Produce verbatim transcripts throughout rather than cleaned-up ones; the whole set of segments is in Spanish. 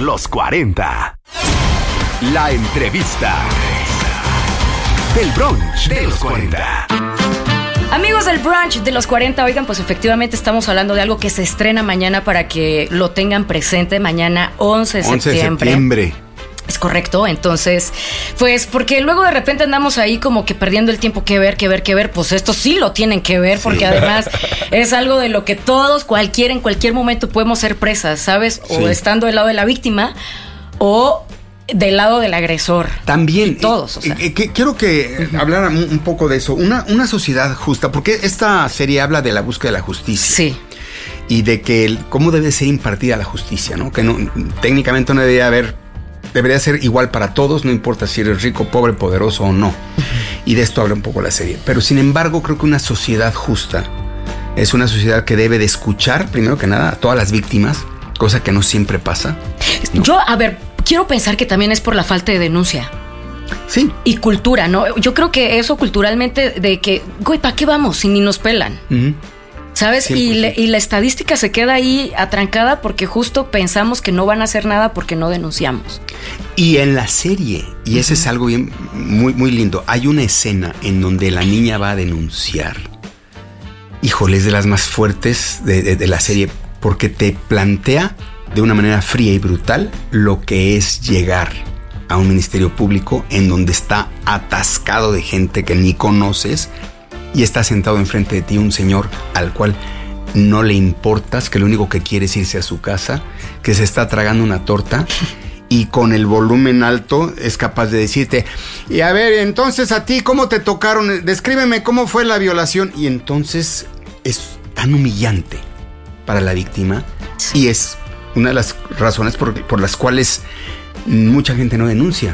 los cuarenta. La entrevista del brunch de los cuarenta. Amigos del brunch de los cuarenta, oigan, pues efectivamente estamos hablando de algo que se estrena mañana para que lo tengan presente. Mañana once de once septiembre. de septiembre. Es correcto, entonces, pues porque luego de repente andamos ahí como que perdiendo el tiempo, que ver, que ver, que ver, pues esto sí lo tienen que ver, porque sí. Además es algo de lo que todos, cualquiera, en cualquier momento podemos ser presas, ¿sabes? O sí. Estando del lado de la víctima o del lado del agresor. También. Todos, o sea. eh, eh, quiero que uh-huh. hablara un, un poco de eso, una, una sociedad justa, porque esta serie habla de la búsqueda de la justicia. Sí. Y de que el, cómo debe ser impartida la justicia, ¿no? Que no, técnicamente no debería haber... Debería ser igual para todos, no importa si eres rico, pobre, poderoso o no. Uh-huh. Y de esto habla un poco la serie. Pero sin embargo, creo que una sociedad justa es una sociedad que debe de escuchar, primero que nada, a todas las víctimas, cosa que no siempre pasa. No. Yo, a ver, quiero pensar que también es por la falta de denuncia. Sí. Y cultura, ¿no? Yo creo que eso culturalmente de que, güey, ¿para qué vamos si ni nos pelan? Uh-huh. ¿Sabes? Y, le, y la estadística se queda ahí atrancada porque justo pensamos que no van a hacer nada porque no denunciamos. Y en la serie, y eso uh-huh. es algo bien muy, muy lindo, hay una escena en donde la niña va a denunciar. Híjole, es de las más fuertes de, de, de la serie porque te plantea de una manera fría y brutal lo que es llegar a un ministerio público en donde está atascado de gente que ni conoces. Y está sentado enfrente de ti un señor al cual no le importas, que lo único que quiere es irse a su casa, que se está tragando una torta y con el volumen alto es capaz de decirte, y a ver, entonces a ti, ¿cómo te tocaron? Descríbeme cómo fue la violación. Y entonces es tan humillante para la víctima y es una de las razones por, por las cuales mucha gente no denuncia.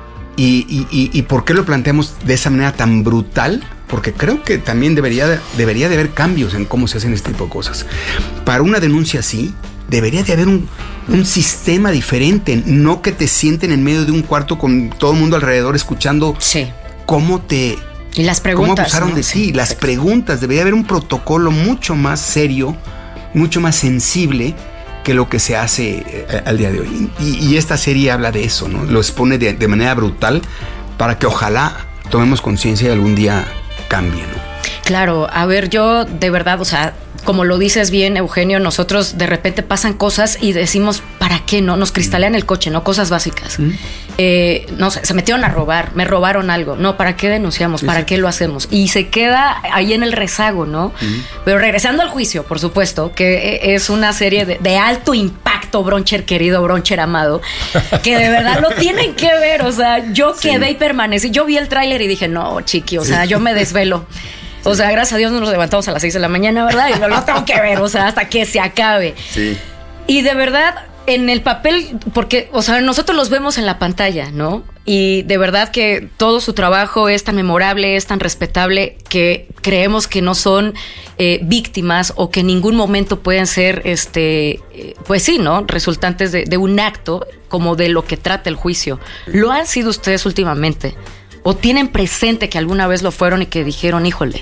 Y, y, y, ¿Y por qué lo planteamos de esa manera tan brutal? Porque creo que también debería de, debería de haber cambios en cómo se hacen este tipo de cosas. Para una denuncia así, debería de haber un, un sistema diferente. No que te sienten en medio de un cuarto con todo el mundo alrededor escuchando sí. cómo te... Y las preguntas. Cómo abusaron, ¿no? de ti. Sí, las exacto. preguntas. Debería haber un protocolo mucho más serio, mucho más sensible que lo que se hace eh, al día de hoy. Y, y esta serie habla de eso, ¿no? Lo expone de, de manera brutal para que ojalá tomemos conciencia y algún día cambie, ¿no? Claro, a ver, yo de verdad, o sea, como lo dices bien, Eugenio, nosotros de repente pasan cosas y decimos, ¿para qué no? Nos cristalean el coche, ¿no? Cosas básicas. ¿Mm? Eh, no sé, se metieron a robar, me robaron algo. No, ¿para qué denunciamos? ¿Para sí. qué lo hacemos? Y se queda ahí en el rezago, ¿no? ¿Mm? Pero regresando al juicio, por supuesto, que es una serie de, de alto impacto, Broncher querido, Broncher amado, que de verdad lo tienen que ver. O sea, yo sí. quedé y permanecí. Yo vi el tráiler y dije, no, chiqui, o sea, sí. yo me desvelo. O sea, gracias a Dios nos levantamos a las seis de la mañana, ¿verdad? Y no lo tengo que ver, o sea, hasta que se acabe. Sí. Y de verdad, en el papel, porque, o sea, nosotros los vemos en la pantalla, ¿no? Y de verdad que todo su trabajo es tan memorable, es tan respetable, que creemos que no son eh, víctimas o que en ningún momento pueden ser, este, eh, pues sí, ¿no? Resultantes de, de un acto como de lo que trata el juicio. ¿Lo han sido ustedes últimamente? ¿O tienen presente que alguna vez lo fueron y que dijeron, híjole?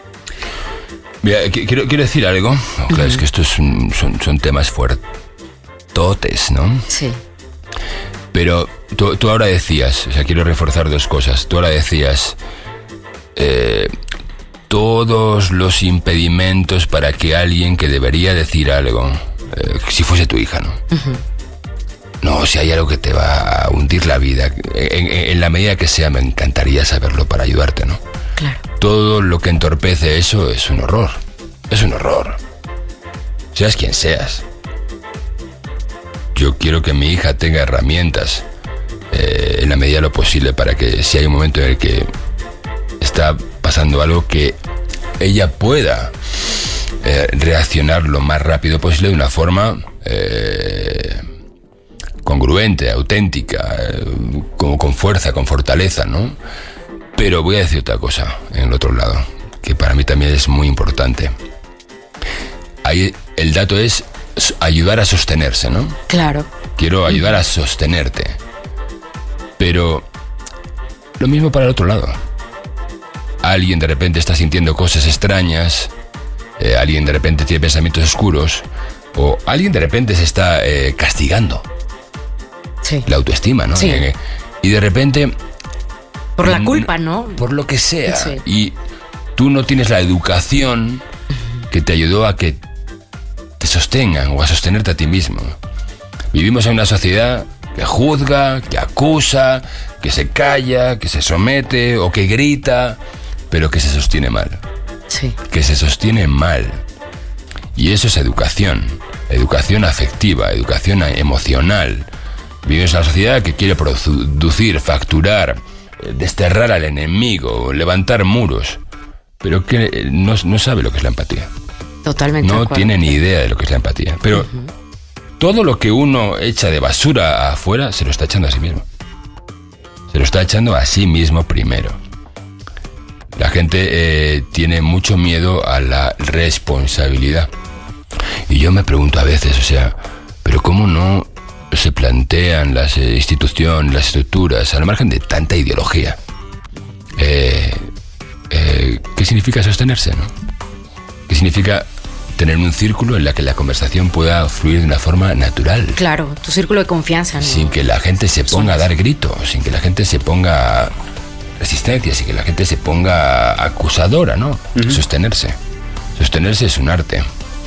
Mira, quiero, quiero decir algo. Uh-huh. Claro, es que estos son, son, son temas fuertotes, ¿no? Sí. Pero tú, tú ahora decías, o sea, quiero reforzar dos cosas. Tú ahora decías, eh, todos los impedimentos para que alguien que debería decir algo, eh, si fuese tu hija, ¿no? Uh-huh. No, si hay algo que te va a hundir la vida, en, en, en la medida que sea, me encantaría saberlo para ayudarte, ¿no? Claro. Todo lo que entorpece eso es un horror. Es un horror. Seas quien seas. Yo quiero que mi hija tenga herramientas eh, en la medida de lo posible para que si hay un momento en el que está pasando algo, que ella pueda eh, reaccionar lo más rápido posible de una forma... Eh, congruente, auténtica, como con fuerza, con fortaleza, ¿no? Pero voy a decir otra cosa en el otro lado, que para mí también es muy importante. Ahí el dato es ayudar a sostenerse, ¿no? Claro. Quiero ayudar a sostenerte. Pero lo mismo para el otro lado. Alguien de repente está sintiendo cosas extrañas, eh, alguien de repente tiene pensamientos oscuros, o alguien de repente se está eh, castigando. Sí. La autoestima, ¿no? Sí. Y de repente... Por la culpa, ¿no? Por lo que sea. Sí. Y tú no tienes la educación que te ayudó a que te sostengan o a sostenerte a ti mismo. Vivimos en una sociedad que juzga, que acusa, que se calla, que se somete o que grita, pero que se sostiene mal. Sí. Que se sostiene mal. Y eso es educación. Educación afectiva, educación emocional. Vivimos en una sociedad que quiere producir, facturar, desterrar al enemigo, levantar muros, pero que no, no sabe lo que es la empatía. Totalmente. No tiene ni idea de lo que es la empatía. Pero uh-huh. todo lo que uno echa de basura afuera se lo está echando a sí mismo. Se lo está echando a sí mismo primero. La gente eh, tiene mucho miedo a la responsabilidad. Y yo me pregunto a veces, o sea, ¿pero cómo no se plantean las eh, instituciones, las estructuras, al margen de tanta ideología? Eh, eh, ¿Qué significa sostenerse, no? ¿Qué significa tener un círculo en el que la conversación pueda fluir de una forma natural? Claro, tu círculo de confianza, ¿no? Sin que la gente se ponga a dar gritos, sin que la gente se ponga resistencia, sin que la gente se ponga acusadora, ¿no? Uh-huh. Sostenerse. Sostenerse es un arte.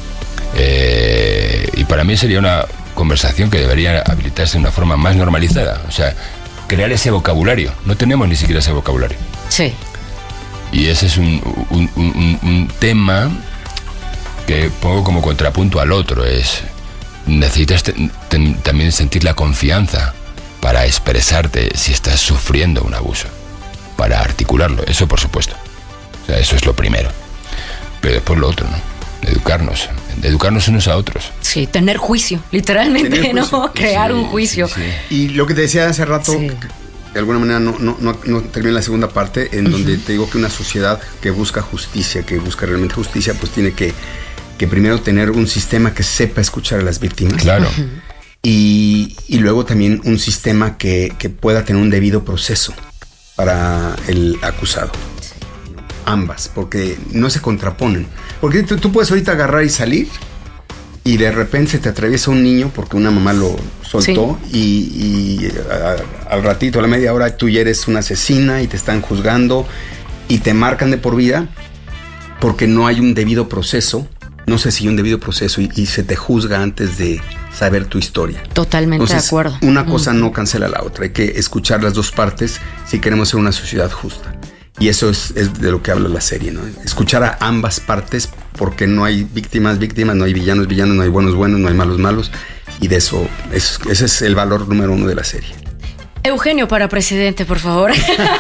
Eh, y para mí sería una conversación que debería habilitarse de una forma más normalizada. O sea, crear ese vocabulario. No tenemos ni siquiera ese vocabulario. Sí. Y ese es un, un, un, un tema que pongo como contrapunto al otro. Es necesitas te, te, también sentir la confianza para expresarte si estás sufriendo un abuso, para articularlo. Eso por supuesto. O sea, eso es lo primero. Pero después lo otro, ¿no? Educarnos, educarnos unos a otros. Sí, tener juicio, literalmente, tener juicio. ¿No? Crear sí, un juicio. Sí, sí. Y lo que te decía hace rato, sí. de alguna manera no, no, no, no termina la segunda parte, en uh-huh. donde te digo que una sociedad que busca justicia, que busca realmente justicia, pues tiene que, que primero tener un sistema que sepa escuchar a las víctimas. Claro. Uh-huh. Y, y luego también un sistema que, que pueda tener un debido proceso para el acusado. Ambas, porque no se contraponen. Porque tú, tú puedes ahorita agarrar y salir y de repente se te atraviesa un niño porque una mamá lo soltó sí. y, y a, al ratito, a la media hora, tú ya eres una asesina y te están juzgando y te marcan de por vida porque no hay un debido proceso, no se sigue un debido proceso y, y se te juzga antes de saber tu historia. Totalmente. Entonces, de acuerdo. Una cosa mm. no cancela la otra, hay que escuchar las dos partes si queremos ser una sociedad justa. Y eso es, es de lo que habla la serie, ¿no? Escuchar a ambas partes, porque no hay víctimas, víctimas, no hay villanos, villanos, no hay buenos, buenos, no hay malos, malos. Y de eso, es, ese es el valor número uno de la serie. Eugenio para presidente, por favor.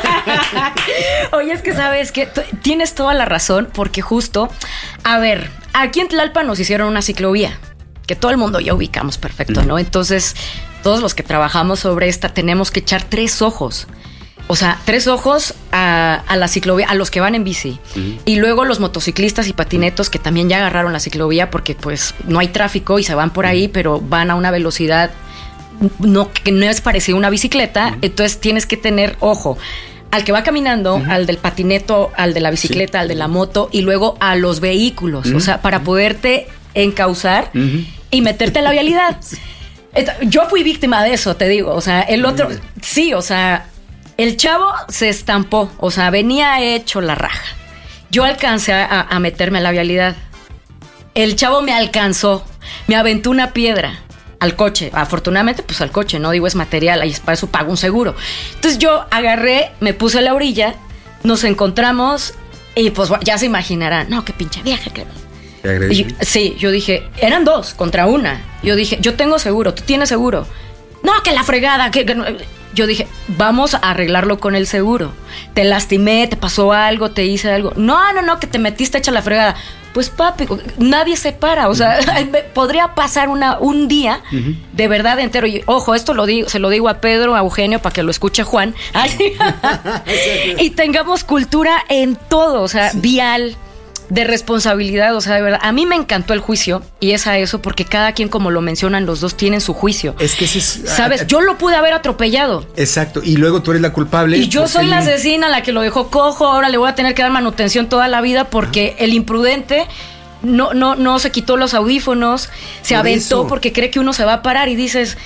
Oye, es que sabes que t- tienes toda la razón, porque justo, a ver, aquí en Tlalpan nos hicieron una ciclovía, que todo el mundo ya ubicamos perfecto, ¿no? Entonces, todos los que trabajamos sobre esta tenemos que echar tres ojos. O sea, tres ojos a, a la ciclovía, a los que van en bici. Uh-huh. Y luego los motociclistas y patinetos que también ya agarraron la ciclovía porque pues no hay tráfico y se van por ahí, uh-huh. pero van a una velocidad no, que no es parecida a una bicicleta. Uh-huh. Entonces tienes que tener ojo al que va caminando, uh-huh. al del patineto, al de la bicicleta, sí. al de la moto y luego a los vehículos. Uh-huh. O sea, para poderte encauzar uh-huh. y meterte a la vialidad. Sí. Yo fui víctima de eso, te digo. O sea, el otro, uh-huh. sí, o sea... El chavo se estampó, o sea, venía hecho la raja. Yo alcancé a, a meterme a la vialidad. El chavo me alcanzó, me aventó una piedra al coche. Afortunadamente, pues al coche, no digo es material, y para eso pago un seguro. Entonces yo agarré, me puse a la orilla, nos encontramos y pues ya se imaginarán, no, qué pinche vieja que... Y yo, sí, yo dije, eran dos contra una. Yo dije, yo tengo seguro, tú tienes seguro. No, que la fregada, que... que yo dije, vamos a arreglarlo con el seguro. Te lastimé, te pasó algo, te hice algo. No, no, no, que te metiste hecha la fregada. Pues papi, nadie se para. O sea, uh-huh. podría pasar una, un día uh-huh. de verdad entero. Y ojo, esto lo digo, se lo digo a Pedro, a Eugenio, para que lo escuche Juan. Y tengamos cultura en todo, o sea, sí. vial, de responsabilidad, o sea, de verdad. A mí me encantó el juicio y es a eso porque cada quien, como lo mencionan los dos, tienen su juicio. Es que ese es... ¿Sabes? Yo lo pude haber atropellado. Exacto. Y luego tú eres la culpable. Y yo soy la asesina, la que lo dejó cojo. Ahora le voy a tener que dar manutención toda la vida porque ah. el imprudente no, no, no se quitó los audífonos, se Por aventó eso. porque cree que uno se va a parar y dices...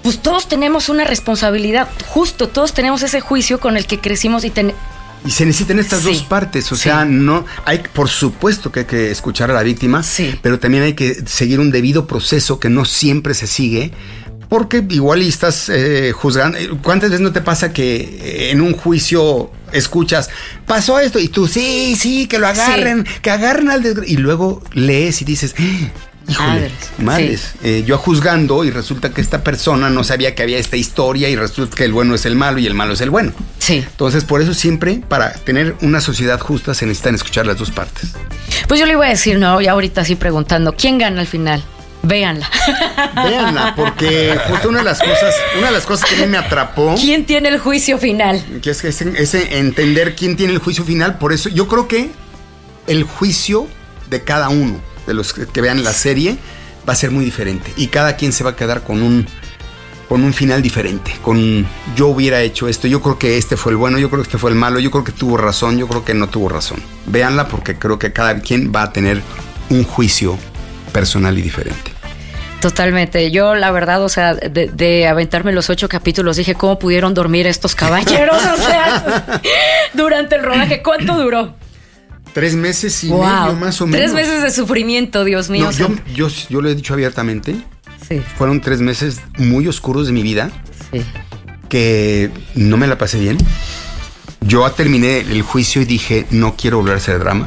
pues todos tenemos una responsabilidad, justo todos tenemos ese juicio con el que crecimos y ten- Y se necesitan estas sí, dos partes, o sí. sea, no hay, por supuesto que hay que escuchar a la víctima, sí. pero también hay que seguir un debido proceso que no siempre se sigue, porque igual y estás eh, juzgando. ¿Cuántas veces no te pasa que en un juicio escuchas, pasó esto, y tú, sí, sí, que lo agarren, sí. que agarren al desgra-, y luego lees y dices, híjole, madres, madres. Sí. Eh, yo juzgando y resulta que esta persona no sabía que había esta historia y resulta que el bueno es el malo y el malo es el bueno. Sí. Entonces, por eso siempre, para tener una sociedad justa, se necesitan escuchar las dos partes. Pues yo le iba a decir, no, y ahorita así preguntando, ¿quién gana al final? Véanla. Véanla, porque justo una de las cosas, una de las cosas que a mí me atrapó. ¿Quién tiene el juicio final? Que es ese, ese entender quién tiene el juicio final. Por eso yo creo que el juicio de cada uno de los que, que vean la serie va a ser muy diferente. Y cada quien se va a quedar con un, con un final diferente. Con yo hubiera hecho esto, yo creo que este fue el bueno, yo creo que este fue el malo, yo creo que tuvo razón, yo creo que no tuvo razón. Véanla porque creo que cada quien va a tener un juicio personal y diferente. Totalmente. Yo, la verdad, o sea, de, de aventarme los ocho capítulos, dije, ¿cómo pudieron dormir estos caballeros? O sea, durante el rodaje, ¿cuánto duró? Tres meses y wow. medio, más o menos. Tres meses de sufrimiento, Dios mío. No, yo, yo, yo lo he dicho abiertamente. Sí. Fueron tres meses muy oscuros de mi vida. Sí. Que no me la pasé bien. Yo terminé el juicio y dije, no quiero volver a hacer drama.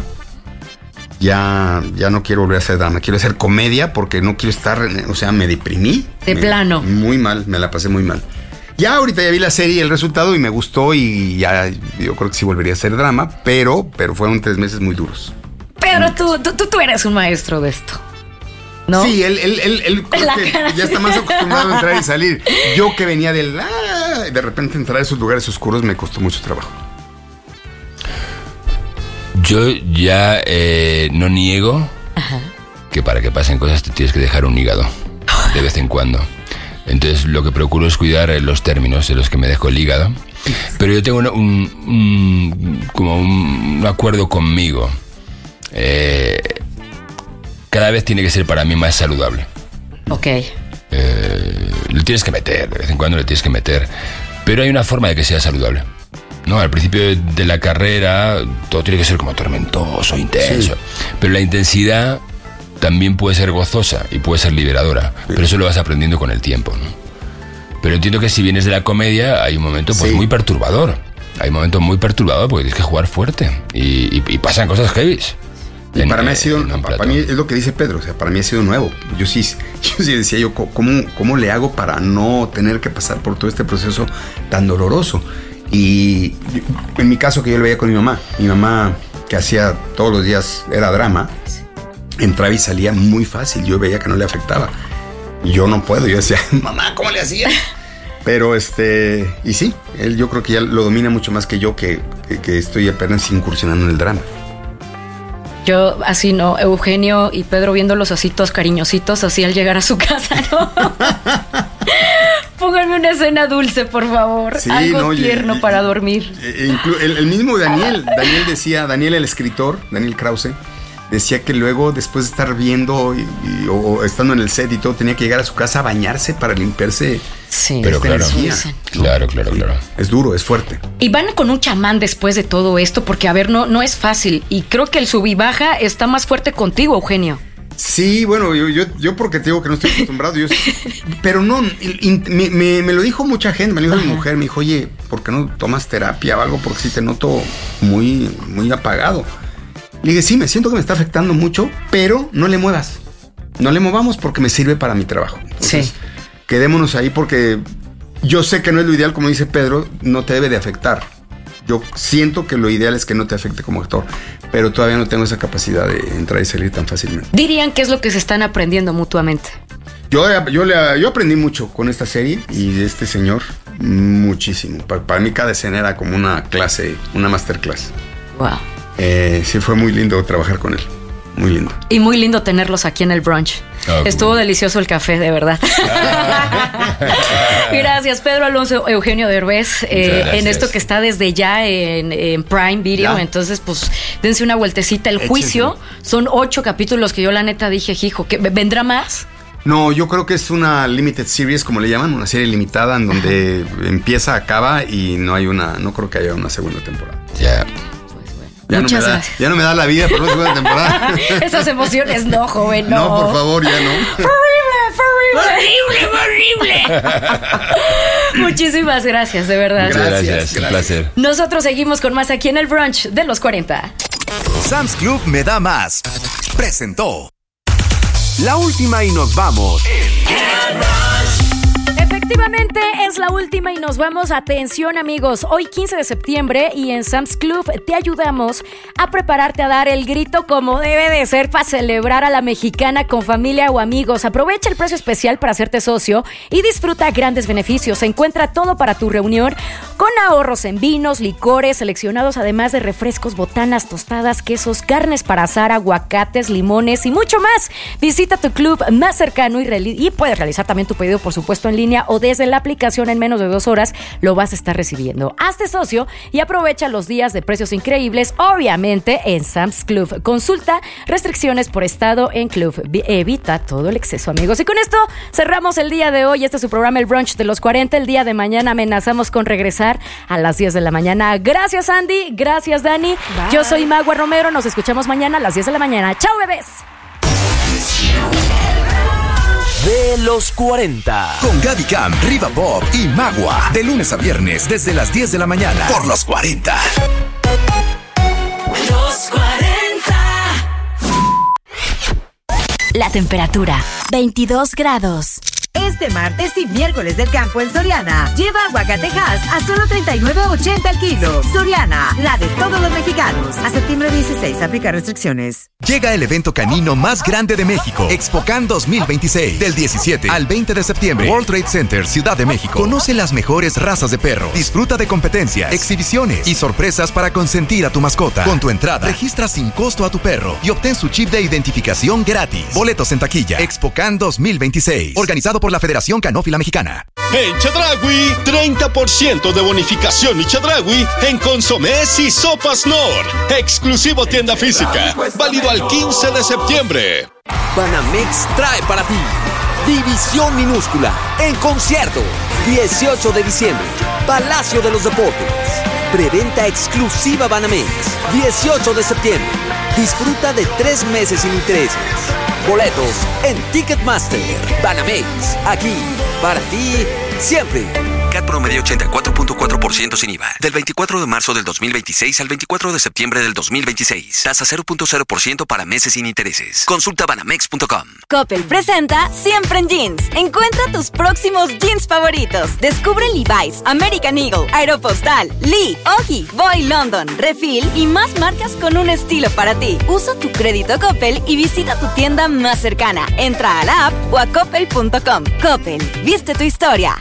Ya, ya no quiero volver a hacer drama, quiero hacer comedia porque no quiero estar, o sea, me deprimí. De me, plano. Muy mal, me la pasé muy mal. Ya ahorita ya vi la serie y el resultado y me gustó y ya yo creo que sí volvería a hacer drama, pero, pero fueron tres meses muy duros. Pedro, tú, tú, tú eres un maestro de esto, ¿no? Sí, él, él, él, él creo que ya está más acostumbrado a entrar y salir. Yo que venía del, ah, de repente entrar a esos lugares oscuros me costó mucho trabajo. Yo ya eh, no niego Ajá. que para que pasen cosas te tienes que dejar un hígado de vez en cuando. Entonces lo que procuro es cuidar los términos en los que me dejo el hígado. Pero yo tengo un, un, un como un, un acuerdo conmigo. Eh, cada vez tiene que ser para mí más saludable. Ok. Eh, le tienes que meter, de vez en cuando le tienes que meter. Pero hay una forma de que sea saludable. No, al principio de la carrera todo tiene que ser como tormentoso, intenso. Sí. Pero la intensidad también puede ser gozosa y puede ser liberadora. Sí. Pero eso lo vas aprendiendo con el tiempo, ¿no? Pero entiendo que si vienes de la comedia hay un momento pues sí. muy perturbador. Hay un momento muy perturbador porque tienes que jugar fuerte. Y, y, y pasan cosas heavies. Y en, para mí ha sido, para mí es lo que dice Pedro, o sea, para mí ha sido nuevo. Yo sí, yo sí decía yo, ¿cómo, cómo le hago para no tener que pasar por todo este proceso tan doloroso? Y en mi caso que yo lo veía con mi mamá, mi mamá que hacía todos los días era drama, entraba y salía muy fácil, yo veía que no le afectaba. Y yo no puedo, yo decía, mamá, ¿cómo le hacía? Pero este, y sí, él yo creo que ya lo domina mucho más que yo, que, que, que estoy apenas incursionando en el drama. Yo así no, Eugenio y Pedro viéndolos así todos cariñositos, así al llegar a su casa, ¿no? Pónganme una escena dulce, por favor. Sí, algo no, tierno y, para y, dormir. El, el mismo Daniel, Daniel decía, Daniel el escritor, Daniel Krause, decía que luego después de estar viendo y, y, o, o estando en el set y todo, tenía que llegar a su casa a bañarse para limpiarse. Sí, pero claro, energía, ¿no? claro, claro, claro. Es duro, es fuerte. Y van con un chamán después de todo esto, porque a ver, no, no es fácil. Y creo que el sub y baja está más fuerte contigo, Eugenio. Sí, bueno, yo, yo, yo porque te digo que no estoy acostumbrado, yo, pero no, me, me, me lo dijo mucha gente, me lo dijo Ajá. mi mujer, me dijo, oye, ¿por qué no tomas terapia o algo? Porque sí te noto muy, muy apagado. Le dije, sí, me siento que me está afectando mucho, pero no le muevas, no le movamos porque me sirve para mi trabajo. Entonces, sí. Quedémonos ahí porque yo sé que no es lo ideal, como dice Pedro, no te debe de afectar. Yo siento que lo ideal es que no te afecte como actor, pero todavía no tengo esa capacidad de entrar y salir tan fácilmente. Dirían que es lo que se están aprendiendo mutuamente. Yo, yo, yo aprendí mucho con esta serie y de este señor, muchísimo. Para, para mí cada escena era como una clase, una masterclass. Wow. Eh, sí, fue muy lindo trabajar con él. Muy lindo. Y muy lindo tenerlos aquí en el brunch. Oh, Estuvo cool. delicioso el café, de verdad. Gracias, Pedro Alonso, Eugenio Derbez, eh, en esto que está desde ya en, en Prime Video. Ya. Entonces, pues, dense una vueltecita. El Échese. Juicio son ocho capítulos que yo la neta dije, hijo, ¿que vendrá más? No, yo creo que es una limited series, como le llaman, una serie limitada en donde Ajá. empieza, acaba y no hay una, no creo que haya una segunda temporada. Ya. Ya no, me da, ya no me da la vida por una segunda temporada. Esas emociones no, joven, no. No, por favor, ya no. ¡Horrible, horrible! ¡Horrible! Muchísimas gracias, de verdad. Gracias, gracias, un placer. Nosotros seguimos con más aquí en el brunch de los cuarenta. Sam's Club me da más. Presentó La Última y nos vamos. Efectivamente, es la última y nos vamos. Atención, amigos, hoy quince de septiembre y en Sam's Club te ayudamos a prepararte a dar el grito como debe de ser para celebrar a la mexicana con familia o amigos. Aprovecha el precio especial para hacerte socio y disfruta grandes beneficios. Encuentra todo para tu reunión con ahorros en vinos, licores seleccionados, además de refrescos, botanas, tostadas, quesos, carnes para asar, aguacates, limones y mucho más. Visita tu club más cercano y, reali- y puedes realizar también tu pedido, por supuesto, en línea o desde la aplicación. En menos de dos horas lo vas a estar recibiendo. Hazte socio y aprovecha los días de precios increíbles, obviamente en Sam's Club. Consulta restricciones por estado en Club. Evita todo el exceso, amigos. Y con esto cerramos el día de hoy. Este es su programa El Brunch de los cuarenta. El día de mañana amenazamos con regresar a las diez de la mañana. Gracias, Andy. Gracias, Dani. Bye. Yo soy Magua Romero. Nos escuchamos mañana a las diez de la mañana. ¡Chao, bebés! De los cuarenta. Con Gaby Cam, Riva Bob y Magua. De lunes a viernes desde las diez de la mañana. Por los cuarenta. Los cuarenta. La temperatura, veintidós grados. Este martes y miércoles del campo en Soriana. Lleva aguacatejas a solo treinta y nueve ochenta el kilo. Soriana, la de todos los mexicanos. A septiembre dieciséis, aplica restricciones. Llega el evento canino más grande de México, ExpoCan dos mil veintiséis. Del diecisiete al veinte de septiembre, World Trade Center, Ciudad de México. Conoce las mejores razas de perro. Disfruta de competencias, exhibiciones y sorpresas para consentir a tu mascota. Con tu entrada, registra sin costo a tu perro y obtén su chip de identificación gratis. Boletos en taquilla. ExpoCan dos mil veintiséis. Organizado por la Federación Canófila Mexicana. En Chedraui, treinta por ciento de bonificación y Chedraui en consomés y sopas Nor. Exclusivo tienda física. Válido al quince de septiembre. Banamex trae para ti División Minúscula en concierto. dieciocho de diciembre. Palacio de los Deportes. Preventa exclusiva Banamex. dieciocho de septiembre. Disfruta de tres meses sin intereses. Boletos en Ticketmaster. Banamex, aquí, para ti, siempre. C A T promedio ochenta y cuatro punto cuatro por ciento sin I V A. Del veinticuatro de marzo del dos mil veintiséis al veinticuatro de septiembre del dos mil veintiséis. Tasa cero punto cero por ciento para meses sin intereses. Consulta banamex punto com. Coppel presenta Siempre en Jeans. Encuentra tus próximos jeans favoritos. Descubre Levi's, American Eagle, Aeropostale, Lee, Ogi, Boy London, Refill y más marcas con un estilo para ti. Usa tu crédito Coppel y visita tu tienda más cercana. Entra a la app o a coppel punto com. Coppel, viste tu historia.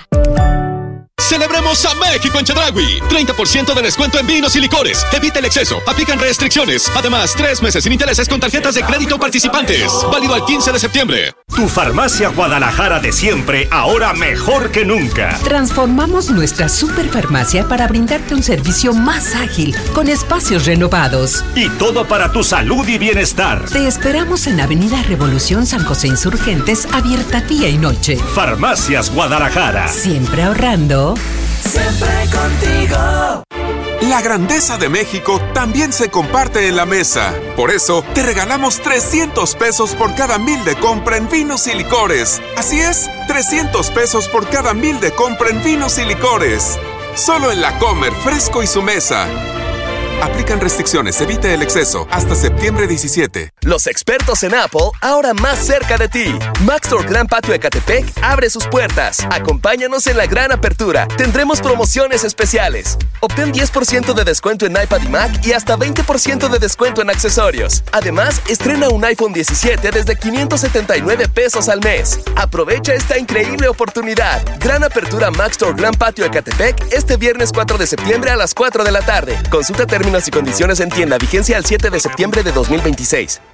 Celebremos a México en Chedraui. treinta por ciento de descuento en vinos y licores. Evita el exceso. Aplican restricciones. Además, tres meses sin intereses con tarjetas de crédito participantes. Válido al quince de septiembre. Tu farmacia Guadalajara de siempre, ahora mejor que nunca. Transformamos nuestra superfarmacia para brindarte un servicio más ágil, con espacios renovados. Y todo para tu salud y bienestar. Te esperamos en Avenida Revolución San José Insurgentes, abierta día y noche. Farmacias Guadalajara. Siempre ahorrando. Siempre contigo. La grandeza de México también se comparte en la mesa. Por eso, te regalamos trescientos pesos por cada mil de compra en vinos y licores. Así es, trescientos pesos por cada mil de compra en vinos y licores. Solo en La Comer, Fresco y Su Mesa. Aplican restricciones, evite el exceso. Hasta septiembre diecisiete. Los expertos en Apple, ahora más cerca de ti. Mac Store Gran Patio Ecatepec abre sus puertas. Acompáñanos en la gran apertura. Tendremos promociones especiales. Obtén diez por ciento de descuento en iPad y Mac y hasta veinte por ciento de descuento en accesorios. Además, estrena un iPhone diecisiete desde quinientos setenta y nueve pesos al mes. Aprovecha esta increíble oportunidad. Gran apertura Mac Store Gran Patio Ecatepec este viernes cuatro de septiembre a las cuatro de la tarde. Consulta términos y condiciones en tienda. Vigencia al siete de septiembre de dos mil veintiséis.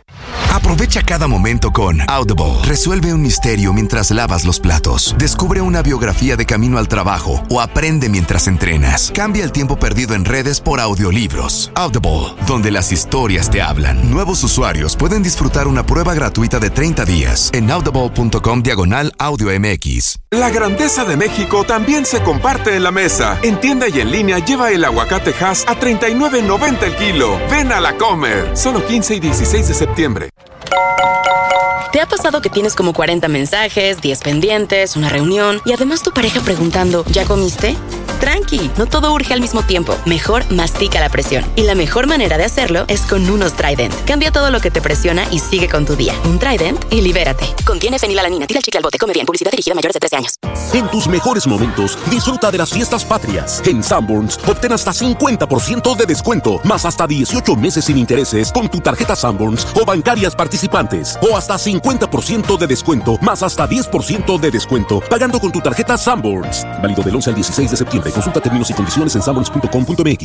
Aprovecha cada momento con Audible. Resuelve un misterio mientras lavas los platos. Descubre una biografía de camino al trabajo o aprende mientras entrenas. Cambia el tiempo perdido en redes por audiolibros. Audible, donde las historias te hablan. Nuevos usuarios pueden disfrutar una prueba gratuita de treinta días en audible.com diagonal audio MX. La grandeza de México también se comparte en la mesa. En tienda y en línea lleva el aguacate Hass a treinta y nueve noventa el kilo. Ven a La Comer. Solo quince y dieciséis de septiembre. ¿Te ha pasado que tienes como cuarenta mensajes, diez pendientes, una reunión y además tu pareja preguntando, ¿ya comiste? Tranqui, no todo urge al mismo tiempo. Mejor mastica la presión. Y la mejor manera de hacerlo es con unos Trident. Cambia todo lo que te presiona y sigue con tu día. Un Trident y libérate. Contiene fenilalanina. Tira el chicle al bote. Come bien. Publicidad dirigida a mayores de trece años. En tus mejores momentos, disfruta de las fiestas patrias. En Sanborns, obtén hasta cincuenta por ciento de descuento, más hasta dieciocho meses sin intereses con tu tarjeta Sanborns o bancarias participantes. O hasta cincuenta por ciento de descuento, más hasta diez por ciento de descuento, pagando con tu tarjeta Sanborns. Válido del once al dieciséis de septiembre. Consulta términos y condiciones en sanborns punto com punto m x.